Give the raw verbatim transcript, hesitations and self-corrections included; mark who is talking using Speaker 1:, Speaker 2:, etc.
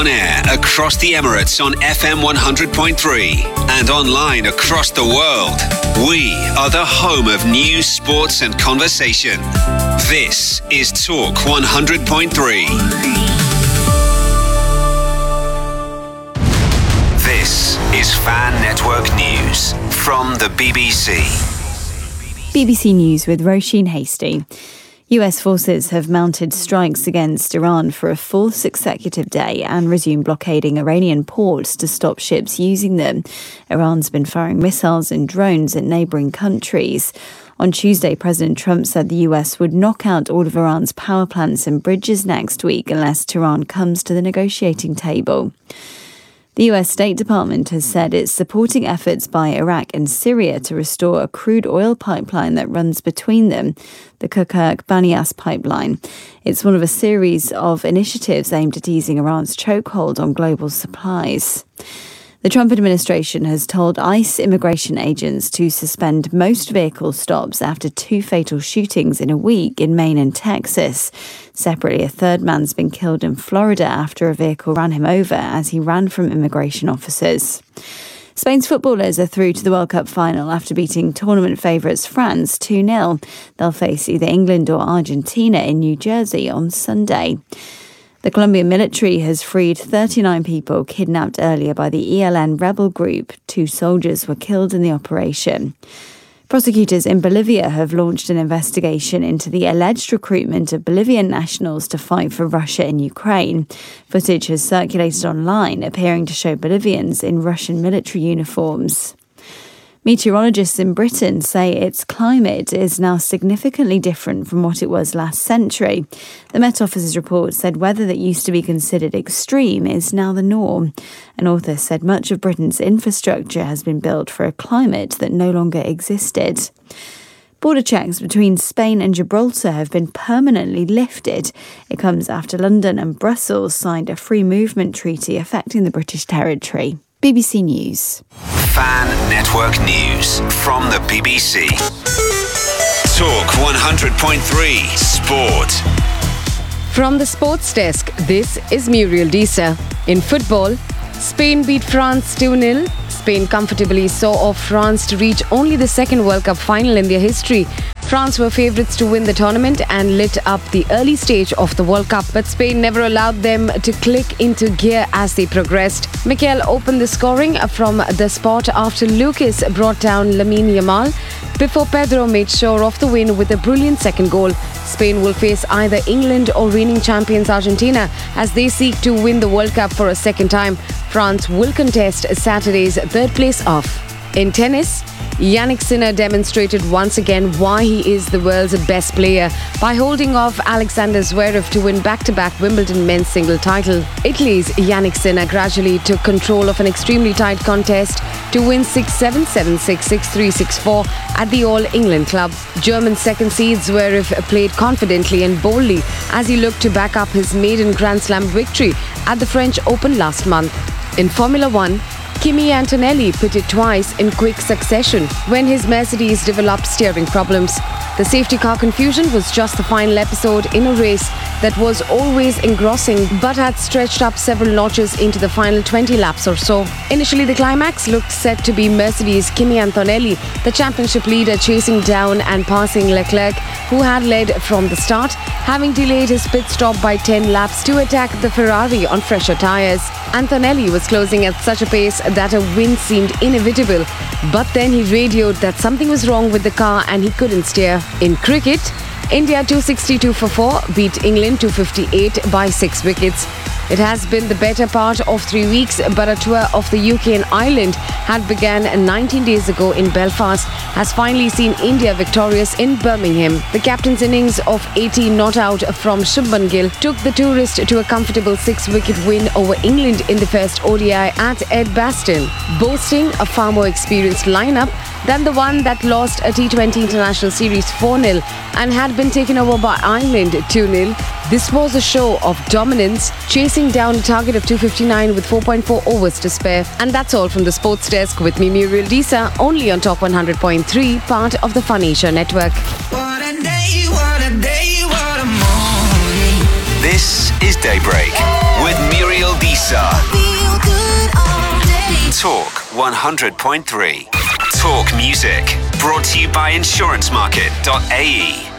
Speaker 1: On air across the Emirates on F M one hundred point three and online across the world. We are the home of news, sports and conversation. This is Talk one hundred point three. This is Fan Network News from the B B C.
Speaker 2: B B C News with Roisin Hasty. U S forces have mounted strikes against Iran for a fourth consecutive day and resumed blockading Iranian ports to stop ships using them. Iran's been firing missiles and drones at neighbouring countries. On Tuesday, President Trump said the U S would knock out all of Iran's power plants and bridges next week unless Tehran comes to the negotiating table. The U S State Department has said it's supporting efforts by Iraq and Syria to restore a crude oil pipeline that runs between them, the Kirkuk-Banias pipeline. It's one of a series of initiatives aimed at easing Iran's chokehold on global supplies. The Trump administration has told ICE immigration agents to suspend most vehicle stops after two fatal shootings in a week in Maine and Texas. Separately, a third man's been killed in Florida after a vehicle ran him over as he ran from immigration officers. Spain's footballers are through to the World Cup final after beating tournament favourites France two nil. They'll face either England or Argentina in New Jersey on Sunday. The Colombian military has freed thirty-nine people kidnapped earlier by the E L N rebel group. Two soldiers were killed in the operation. Prosecutors in Bolivia have launched an investigation into the alleged recruitment of Bolivian nationals to fight for Russia in Ukraine. Footage has circulated online, appearing to show Bolivians in Russian military uniforms. Meteorologists in Britain say its climate is now significantly different from what it was last century. The Met Office's report said weather that used to be considered extreme is now the norm. An author said much of Britain's infrastructure has been built for a climate that no longer existed. Border checks between Spain and Gibraltar have been permanently lifted. It comes after London and Brussels signed a free movement treaty affecting the British territory. B B C News.
Speaker 1: Fan Network News from the B B C. Talk one hundred point three Sport.
Speaker 3: From the sports desk, this is Muriel Disa. In football, Spain beat France two nil. Spain comfortably saw off France to reach only the second World Cup final in their history. France were favourites to win the tournament and lit up the early stage of the World Cup, but Spain never allowed them to click into gear as they progressed. Mikel opened the scoring from the spot after Lucas brought down Lamine Yamal before Pedro made sure of the win with a brilliant second goal. Spain will face either England or reigning champions Argentina as they seek to win the World Cup for a second time. France will contest Saturday's third place off. In tennis, Jannik Sinner demonstrated once again why he is the world's best player by holding off Alexander Zverev to win back-to-back Wimbledon men's single title. Italy's Jannik Sinner gradually took control of an extremely tight contest to win six seven, seven six, six three, six four at the All-England Club. German second seed Zverev played confidently and boldly as he looked to back up his maiden Grand Slam victory at the French Open last month. In Formula One, Kimi Antonelli pitted twice in quick succession when his Mercedes developed steering problems. The safety car confusion was just the final episode in a race that was always engrossing but had stretched up several notches into the final twenty laps or so. Initially, the climax looked set to be Mercedes' Kimi Antonelli, the championship leader, chasing down and passing Leclerc, who had led from the start, having delayed his pit stop by ten laps to attack the Ferrari on fresher tyres. Antonelli was closing at such a pace that a win seemed inevitable, but then he radioed that something was wrong with the car and he couldn't steer. In cricket, India two sixty-two for four beat England two fifty-eight by six wickets. It has been the better part of three weeks, but a tour of the U K and Ireland had begun nineteen days ago in Belfast has finally seen India victorious in Birmingham. The captain's innings of eighteen not out from Shubman Gill took the tourist to a comfortable six-wicket win over England in the first O D I at Edgbaston, boasting a far more experienced lineup than the one that lost a T twenty International Series four nil and had been taken over by Ireland two nil. This was a show of dominance, chasing down a target of two fifty-nine with four point four overs to spare. And that's all from the sports desk with me, Muriel Disa, only on Talk one hundred point three, part of the Fun Asia network.
Speaker 1: What a day, what a day, what a morning. This This is Daybreak with Muriel Disa. Talk one hundred point three. Talk music. Brought to you by insurance market dot a e.